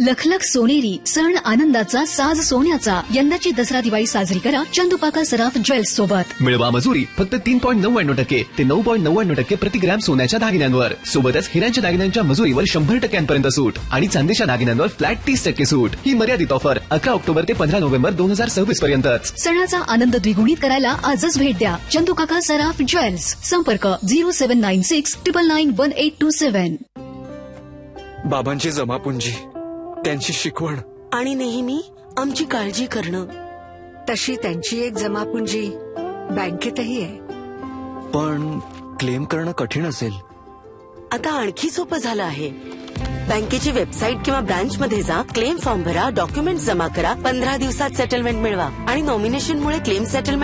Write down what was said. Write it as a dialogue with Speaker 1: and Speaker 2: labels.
Speaker 1: लखलख सोनेरी सण आनंदाचा साज सोन्याचा यंदाची दसरा दिवाळी साजरी करा चंदुपाका सराफ ज्वेल्स सोबत.
Speaker 2: मिळवा मजुरी फक्त 3.99% ते 9.99% प्रति ग्रॅम सोन्याच्या दागिन्यांवर. सोबतच हिऱ्यांच्या दागिन्यांच्या मजुरीवर 100% सूट आणि चांदीच्या दागिन्यांवर फ्लॅट 30% सूट. ही मर्यादित ऑफर 11 ऑक्टोबर ते 15 नोव्हेंबर 2026 पर्यंतच.
Speaker 1: सणाचा आनंद द्विगुणित करायला आजच भेट द्या चंदुकाका सराफ ज्वेल्स. संपर्क 0796 999 1827.
Speaker 3: बाबांची जमापुंजी, त्यांची शिकवण
Speaker 4: आणि नेहमी आमची काळजी करणं.
Speaker 5: तशी त्यांची एक जमापुंजी बँकेतही आहे.
Speaker 3: पण क्लेम करणं कठीण असेल.
Speaker 4: आता आणखी सोपं झालं आहे. बँकेची वेबसाईट किंवा ब्रांच मध्ये जा, क्लेम फॉर्म भरा, डॉक्युमेंट जमा करा, 15 दिवसात सेटलमेंट मिळवा आणि नॉमिनेशनमुळे क्लेम सेटलमेंट